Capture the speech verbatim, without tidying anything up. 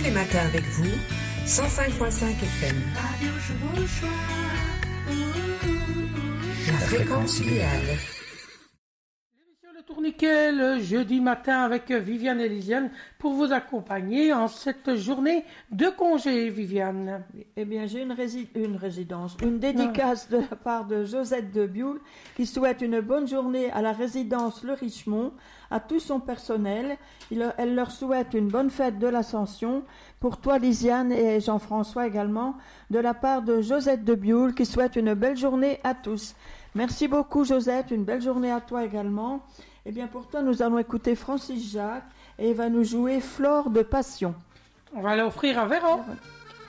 les matins avec vous, cent cinq virgule cinq F M. La fréquence idéale. Le tourniquet le jeudi matin avec Viviane et Lisiane pour vous accompagner en cette journée de congé, Viviane. Eh bien, j'ai une, rési- une résidence, une dédicace de la part de Josette de Bioul qui souhaite une bonne journée à la résidence Le Richemont, à tout son personnel. Il, elle leur souhaite une bonne fête de l'Ascension. Pour toi, Lisiane et Jean-François également, de la part de Josette de Bioul qui souhaite une belle journée à tous. Merci beaucoup, Josette. Une belle journée à toi également. Eh bien, pour toi, nous allons écouter Francis Jacques et il va nous jouer Flore de Passion. On va l'offrir à Véran.